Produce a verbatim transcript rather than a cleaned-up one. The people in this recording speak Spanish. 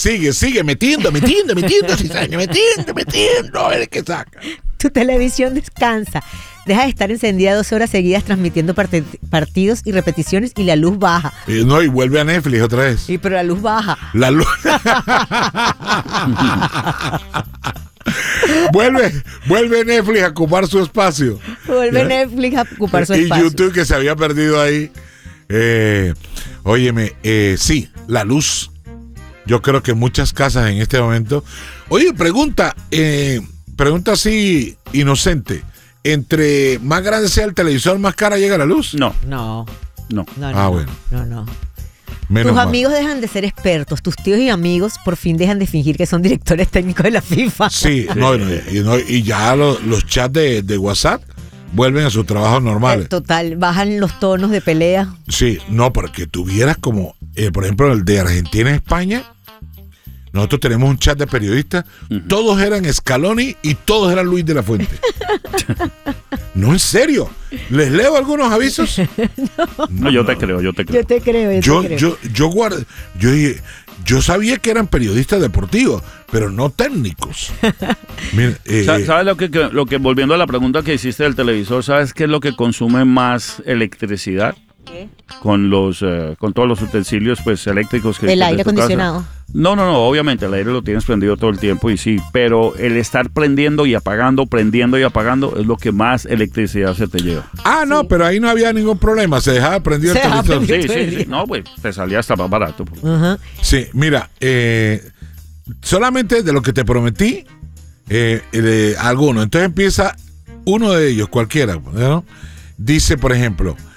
sigue, sigue metiendo, metiendo, metiendo, cizaña, metiendo, metiendo, a ver qué saca. Tu televisión descansa. Deja de estar encendida dos horas seguidas transmitiendo part- partidos y repeticiones y la luz baja. Y no, y vuelve a Netflix otra vez. Sí, pero la luz baja. La luz. vuelve, vuelve Netflix a ocupar su espacio. Vuelve ¿Ya? Netflix a ocupar su y espacio. YouTube que se había perdido ahí. Eh, óyeme, eh, sí, la luz. Yo creo que muchas casas en este momento. Oye, pregunta, eh, pregunta así inocente. Entre más grande sea el televisor, más cara llega la luz. No, No, no. no, no. Ah, bueno. No, no. Menos Tus mal. amigos dejan de ser expertos, tus tíos y amigos por fin dejan de fingir que son directores técnicos de la FIFA. Sí, no, no, y, no, y ya lo- los chats de, de WhatsApp vuelven a sus trabajos Eh, normales. Total, bajan los tonos de pelea. Sí, no, porque tuvieras como, eh, por ejemplo, el de Argentina y España. Nosotros tenemos un chat de periodistas, Ujú. todos eran Scaloni y todos eran Luis de la Fuente. No, en serio. ¿Les leo algunos avisos? No, yo te creo, yo te creo. Yo te creo, yo, Yo, te creo. yo, yo guardé, yo dije, yo sabía que eran periodistas deportivos, pero no técnicos. Mira, eh, Sa- ¿Sabes lo que, que- lo que, volviendo a la pregunta que hiciste del televisor, ¿sabes qué es lo que consume más electricidad? ¿Qué? Con los, eh, con todos los utensilios pues eléctricos que El de aire tu casa. acondicionado. No, no, no, obviamente el aire lo tienes prendido todo el tiempo y sí, pero el estar prendiendo y apagando, prendiendo y apagando es lo que más electricidad se te lleva. ah, no, sí. pero ahí no había ningún problema, se dejaba prendido Se el dejaba televisor. prendido. Sí, todo el sí, día. sí, no, pues te salía hasta más barato. Ajá. Sí, mira, eh, solamente de lo que te prometí, eh, de alguno. Entonces empieza uno de ellos, cualquiera, ¿no? Dice, por ejemplo,